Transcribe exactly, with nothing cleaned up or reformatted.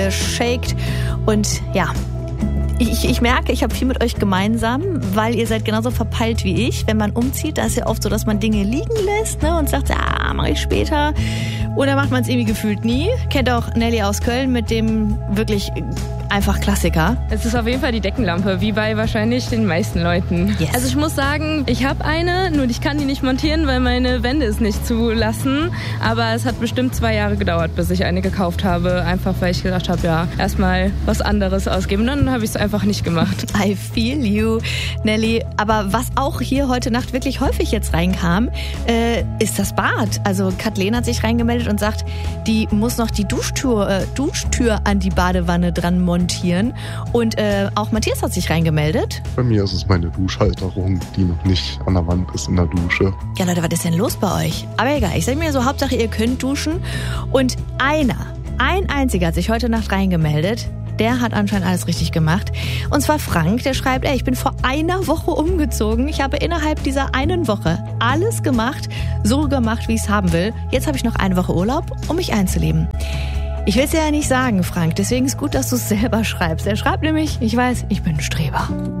shakt. Und ja, ich, ich merke, ich habe viel mit euch gemeinsam, weil ihr seid genauso verpeilt wie ich. Wenn man umzieht, da ist ja oft so, dass man Dinge liegen lässt, ne, und sagt, ah, mache ich später. Oder macht man es irgendwie gefühlt nie. Kennt auch Nelly aus Köln mit dem wirklich einfach Klassiker. Es ist auf jeden Fall die Deckenlampe, wie bei wahrscheinlich den meisten Leuten. Yes. Also ich muss sagen, ich habe eine, nur ich kann die nicht montieren, weil meine Wände es nicht zulassen. Aber es hat bestimmt zwei Jahre gedauert, bis ich eine gekauft habe. Einfach weil ich gedacht habe, ja, erstmal was anderes ausgeben. Dann habe ich es einfach nicht gemacht. I feel you, Nelly. Aber was auch hier heute Nacht wirklich häufig jetzt reinkam, äh, ist das Bad. Also Kathleen hat sich reingemeldet und sagt, die muss noch die Duschtür, äh, Duschtür an die Badewanne dran montieren. Und äh, auch Matthias hat sich reingemeldet. Bei mir ist es meine Duschhalterung, die noch nicht an der Wand ist in der Dusche. Ja Leute, was ist denn los bei euch? Aber egal, ich sage mir so, Hauptsache ihr könnt duschen. Und einer, ein einziger hat sich heute Nacht reingemeldet. Der hat anscheinend alles richtig gemacht. Und zwar Frank, der schreibt, ey, ich bin vor einer Woche umgezogen. Ich habe innerhalb dieser einen Woche alles gemacht, so gemacht, wie ich es haben will. Jetzt habe ich noch eine Woche Urlaub, um mich einzuleben. Ich will es dir ja nicht sagen, Frank, deswegen ist gut, dass du es selber schreibst. Er schreibt nämlich, ich weiß, ich bin ein Streber.